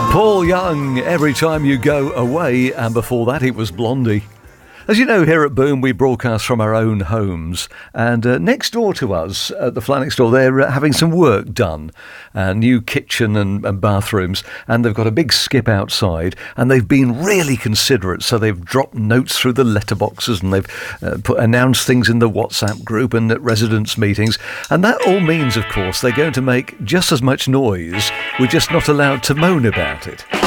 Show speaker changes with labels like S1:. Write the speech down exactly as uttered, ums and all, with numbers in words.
S1: Paul Young, Every Time You Go Away, and before that it was Blondie. As you know, here at Boom we broadcast from our own homes, and uh, next door to us, at the flat next door, they're uh, having some work done, a new kitchen and, and bathrooms, and they've got a big skip outside, and they've been really considerate, so they've dropped notes through the letterboxes, and they've uh, put, announced things in the WhatsApp group and at residents' meetings, and that all means, of course, they're going to make just as much noise. We're just not allowed to moan about it.